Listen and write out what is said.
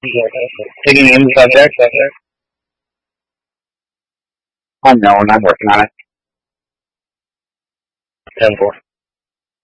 Taking name the subject. Unknown. I'm working on it. 10-4.